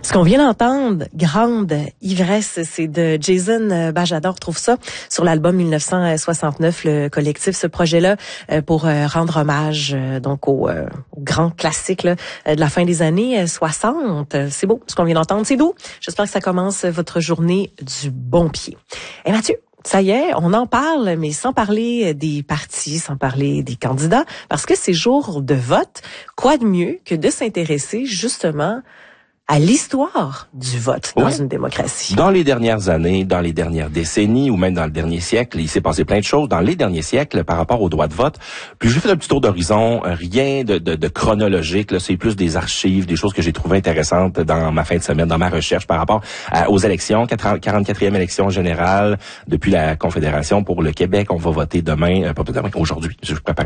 Ce qu'on vient d'entendre, Grande ivresse, c'est de Jason Bajada. On retrouve ça sur l'album 1969, le collectif, ce projet-là, pour rendre hommage donc au grand classique là, de la fin des années 60. C'est beau, ce qu'on vient d'entendre, c'est doux. J'espère que ça commence votre journée du bon pied. Et Mathieu, ça y est, on en parle, mais sans parler des partis, sans parler des candidats, parce que c'est jour de vote. Quoi de mieux que de s'intéresser justement à l'histoire du vote dans une démocratie. Dans les dernières années, dans les dernières décennies ou même dans le dernier siècle, il s'est passé plein de choses dans les derniers siècles par rapport au droit de vote. Puis j'ai fait un petit tour d'horizon, rien de chronologique, là, c'est plus des archives, des choses que j'ai trouvées intéressantes dans ma fin de semaine, dans ma recherche par rapport aux élections, 44e élection générale depuis la Confédération pour le Québec. On va voter demain, pas demain, aujourd'hui. Je prépare